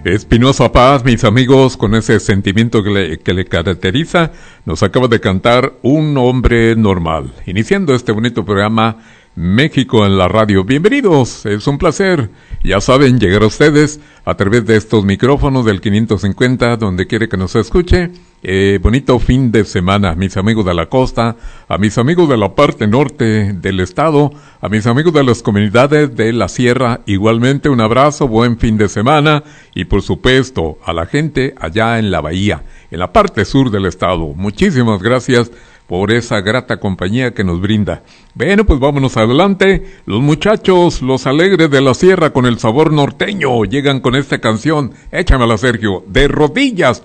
Espinosa Paz, mis amigos, con ese sentimiento que le caracteriza, nos acaba de cantar Un Hombre Normal, iniciando este bonito programa México en la Radio. Bienvenidos, es un placer, ya saben, llegar a ustedes a través de estos micrófonos del 550, donde quiere que nos escuche. Bonito fin de semana, mis amigos de la costa, a mis amigos de la parte norte del estado, a mis amigos de las comunidades de la sierra, igualmente un abrazo, buen fin de semana, y por supuesto a la gente allá en la bahía, en la parte sur del estado. Muchísimas gracias por esa grata compañía que nos brinda. Bueno, pues vámonos adelante. Los muchachos, los alegres de la sierra con el sabor norteño, llegan con esta canción, échamela Sergio, De Rodillas